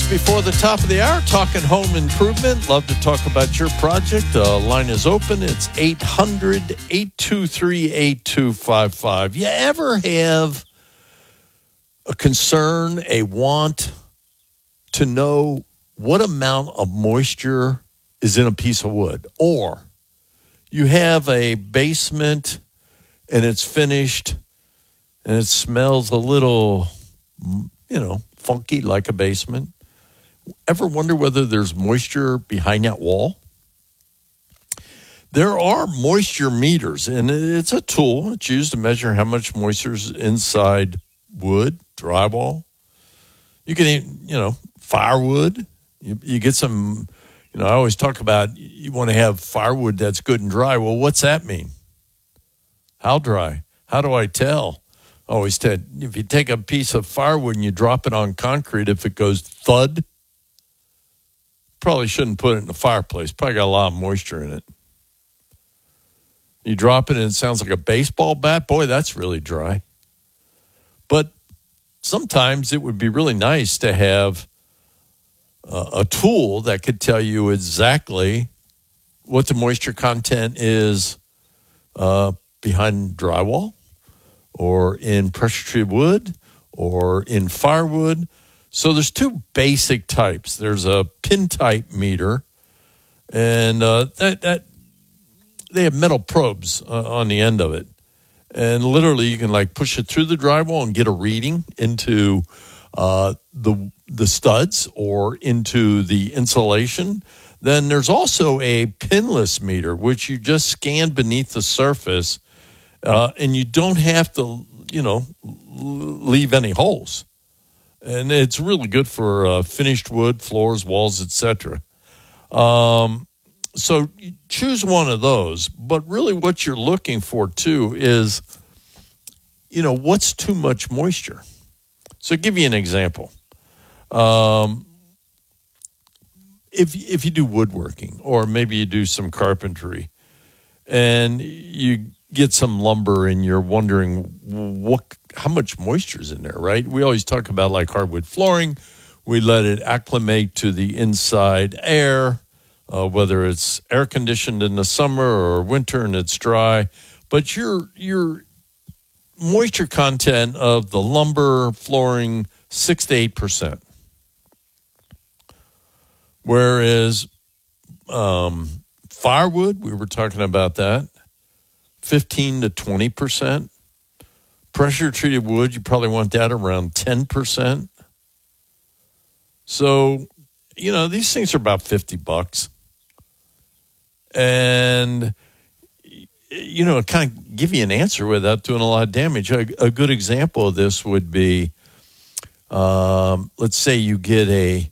Before the top of the hour, talking home improvement. Love to talk about your project. Line is open. It's 800-823-8255. You ever have a concern, a want to know what amount of moisture is in a piece of wood? Or you have a basement and it's finished and it smells a little, funky like a basement. Ever wonder whether there's moisture behind that wall? There are moisture meters, and it's a tool. It's used to measure how much moisture is inside wood, drywall. You can, firewood. You get some, I always talk about you want to have firewood that's good and dry. Well, what's that mean? How dry? How do I tell? I always said, if you take a piece of firewood and you drop it on concrete, if it goes thud, probably shouldn't put it in the fireplace. Probably got a lot of moisture in it. You drop it and it sounds like a baseball bat. Boy, that's really dry. But sometimes it would be really nice to have a tool that could tell you exactly what the moisture content is behind drywall or in pressure-treated wood or in firewood. So there's two basic types. There's a pin-type meter, and that they have metal probes on the end of it. And literally you can push it through the drywall and get a reading into the studs or into the insulation. Then there's also a pinless meter, which you just scan beneath the surface, and you don't have to, leave any holes. And it's really good for finished wood, floors, walls, etc. So you choose one of those. But really what you're looking for, too, is, what's too much moisture? So I'll give you an example. If you do woodworking or maybe you do some carpentry and you get some lumber and you're wondering how much moisture is in there, right? We always talk about hardwood flooring. We let it acclimate to the inside air, whether it's air conditioned in the summer or winter and it's dry. But your moisture content of the lumber flooring, 6 to 8%. Whereas firewood, we were talking about that, 15 to 20%. Pressure-treated wood, you probably want that around 10%. So, these things are about $50. And, it kind of give you an answer without doing a lot of damage. A good example of this would be, let's say you get a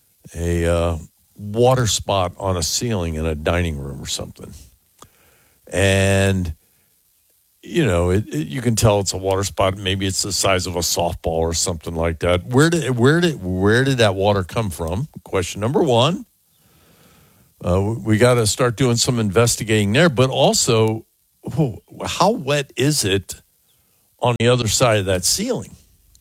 water spot on a ceiling in a dining room or something. And, you can tell it's a water spot. Maybe it's the size of a softball or something like that. Where did that water come from? Question number one. We got to start doing some investigating there. But also, how wet is it on the other side of that ceiling?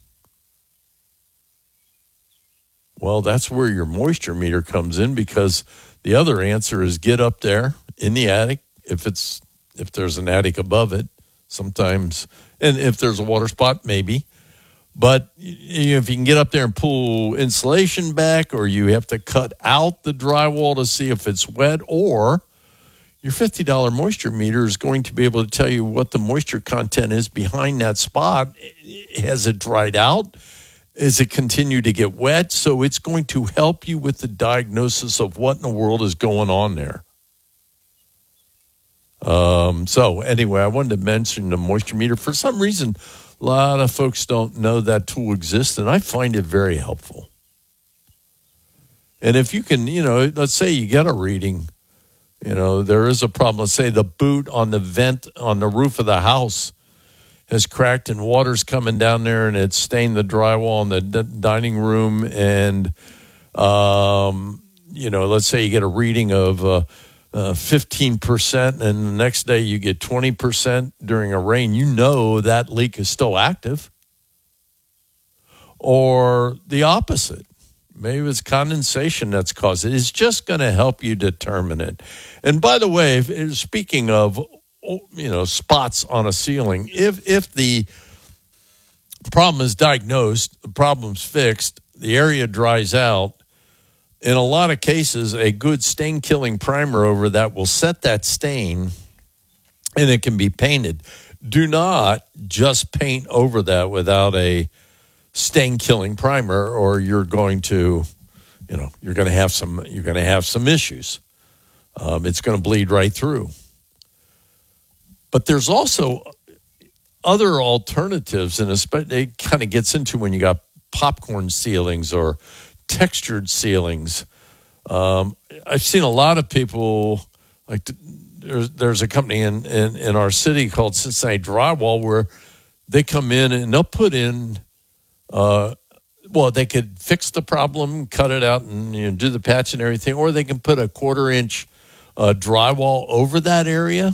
Well, that's where your moisture meter comes in, because the other answer is get up there in the attic if there's an attic above it. Sometimes, and if there's a water spot, maybe. But if you can get up there and pull insulation back, or you have to cut out the drywall to see if it's wet, or your $50 moisture meter is going to be able to tell you what the moisture content is behind that spot. Has it dried out? Is it continue to get wet? So it's going to help you with the diagnosis of what in the world is going on there. So anyway, I wanted to mention the moisture meter. For some reason, a lot of folks don't know that tool exists, and I find it very helpful. And if you can, let's say you get a reading, there is a problem. Let's say the boot on the vent on the roof of the house has cracked and water's coming down there and it's stained the drywall in the dining room. And, let's say you get a reading of 15%, and the next day you get 20% during a rain, that leak is still active. Or the opposite. Maybe it's condensation that's caused it. It's just going to help you determine it. And by the way, speaking of, spots on a ceiling, if the problem is diagnosed, the problem's fixed, the area dries out, in a lot of cases, a good stain-killing primer over that will set that stain, and it can be painted. Do not just paint over that without a stain-killing primer, or you're going to have some issues. It's going to bleed right through. But there's also other alternatives, and it kind of gets into when you got popcorn ceilings or textured ceilings. I've seen a lot of people, like there's a company in our city called Cincinnati Drywall, where they come in and they'll put in, they could fix the problem, cut it out, and do the patch and everything, or they can put a 1/4-inch drywall over that area.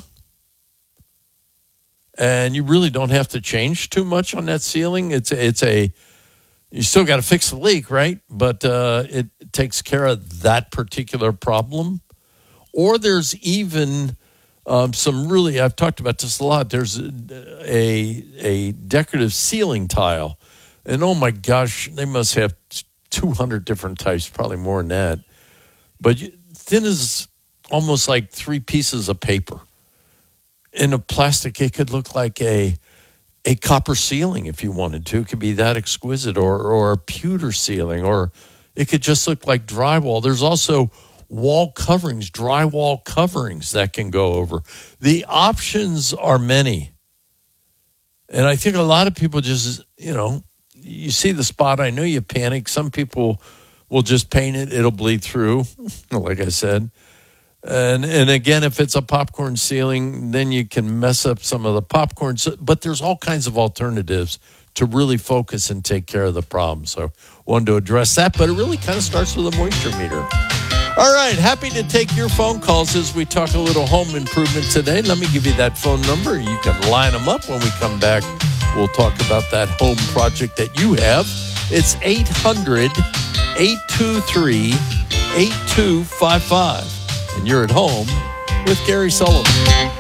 And you really don't have to change too much on that ceiling. You still got to fix the leak, right? But it takes care of that particular problem. Or there's even I've talked about this a lot. There's a decorative ceiling tile. And oh my gosh, they must have 200 different types, probably more than that. But thin as almost like 3 pieces of paper. In a plastic, it could look like a copper ceiling if you wanted to. It could be that exquisite, or a pewter ceiling, or it could just look like drywall. There's also wall coverings, drywall coverings that can go over. The options are many. And I think a lot of people just, you see the spot, I know you panic. Some people will just paint it. It'll bleed through, like I said. And again, if it's a popcorn ceiling, then you can mess up some of the popcorn. But there's all kinds of alternatives to really focus and take care of the problem. So wanted to address that, but it really kind of starts with a moisture meter. All right, happy to take your phone calls as we talk a little home improvement today. Let me give you that phone number. You can line them up. When we come back, we'll talk about that home project that you have. It's 800-823-8255. And you're at home with Gary Sullivan.